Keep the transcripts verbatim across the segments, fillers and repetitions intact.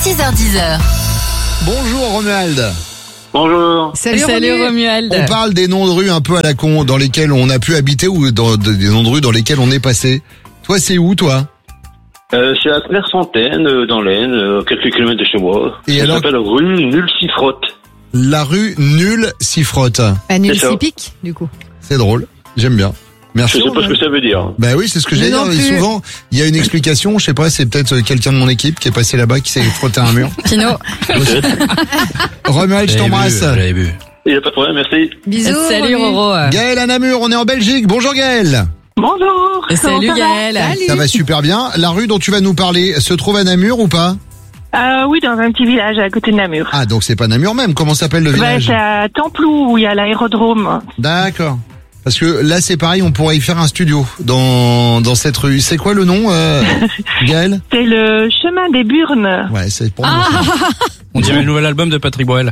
six heures dix. Bonjour Romuald. Bonjour. Salut, Salut Romuald. Romuald. On parle des noms de rues un peu à la con dans lesquels on a pu habiter ou dans, des noms de rues dans lesquels on est passé. Toi, c'est où, toi? Euh, c'est à Clairefontaine, euh, dans l'Aisne, euh, quelques kilomètres de chez moi. Et Ça alors s'appelle rue Nulle-Cifrotte. La rue Nulle s'y frotte. À nul C'est ça. s'y pique, du coup. C'est drôle. J'aime bien. Merci. Je sais pas ce que ça veut dire. Ben oui, c'est ce que j'ai dit. Non Et plus. souvent, il y a une explication. Je sais pas, c'est peut-être quelqu'un de mon équipe qui est passé là-bas, qui s'est frotté à un mur. Pino. Romuald, je t'embrasse. J'avais bu. Il n'y a pas de problème, merci. Bisous. Salut Romu. Roro. Gaël à Namur, on est en Belgique. Bonjour Gaël. Bonjour. Salut Comment ça va? Gaël. Salut. Ça va super bien. La rue dont tu vas nous parler se trouve à Namur ou pas? Euh, oui, dans un petit village à côté de Namur. Ah, donc c'est pas Namur même. Comment s'appelle le Bah, village? c'est à Templou où il y a l'aérodrome. D'accord. Parce que là, c'est pareil, on pourrait y faire un studio dans dans cette rue. C'est quoi le nom, euh, Gaël? C'est le chemin des Burnes. Ouais, c'est pour moi. ça. On dirait le nouvel album de Patrick Boel.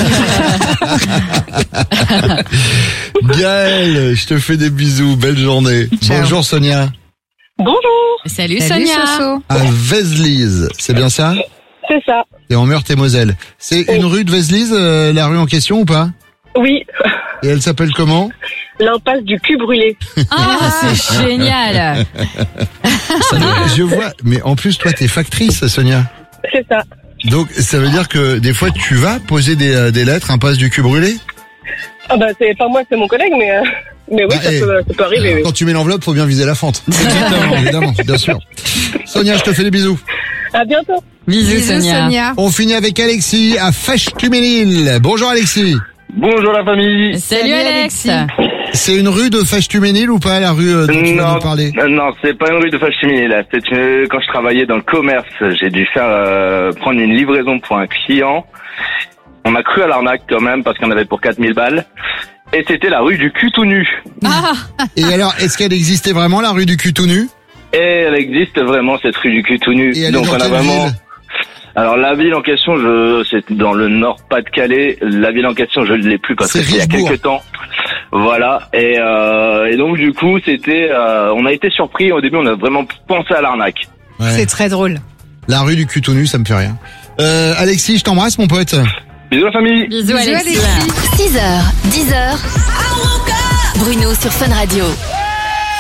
Gaël, je te fais des bisous. Belle journée. Ciao. Bonjour Sonia. Bonjour. Salut, Salut, Sonia. Soso. À Vézelise, c'est bien ça? C'est ça. Et en Meurthe-et-Moselle. C'est une rue de Vézelise, euh, la rue en question ou pas? Oui. Et elle s'appelle comment? L'impasse du cul brûlé. Ah, c'est génial. Je vois. Mais en plus, toi, t'es factrice, Sonia. C'est ça. Donc, ça veut dire que des fois, tu vas poser des, euh, des lettres, impasse du cul brûlé? Ah bah c'est pas moi, c'est mon collègue, mais euh, mais oui, Bah, ça, eh, peut, ça peut arriver. Oui. Quand tu mets l'enveloppe, faut bien viser la fente. Exactement, évidemment, bien sûr. Sonia, je te fais des bisous. À bientôt. Bisous, Bisous, Sonia. Sonia. On finit avec Alexis à Fèche-Tuménil. Bonjour Alexis. Bonjour la famille. Salut, Salut, Alex. Alexis. C'est une rue de Fèche-Tuménil ou pas, la rue euh, dont tu vas Non, nous parler? euh, non, c'est pas une rue de Fâche-Chimie, là. C'est une- quand je travaillais dans le commerce, j'ai dû faire euh, prendre une livraison pour un client. On a cru à l'arnaque quand même parce qu'on avait pour quatre mille balles. Et c'était la rue du cul tout nu. Ah, Et alors, est-ce qu'elle existait vraiment, la rue du cul tout nu? Et elle existe vraiment, cette rue du cul tout nu. Et elle Donc est dans on a quelle vraiment. ville? Alors la ville en question, je c'est dans le Nord-Pas-de-Calais. La ville en question, je ne l'ai plus parce C'est que c'est il y a Richebourg. quelques temps. Voilà. Et, euh, et donc du coup, c'était, euh, on a été surpris. Au début, on a vraiment pensé à l'arnaque. Ouais. C'est très drôle. La rue du cul tout nu, ça me fait rien. Euh, Alexis, je t'embrasse, mon pote. Bisous la famille. bisous, Bisous, Alexis. Alexis. six heures dix. Bruno sur Fun Radio.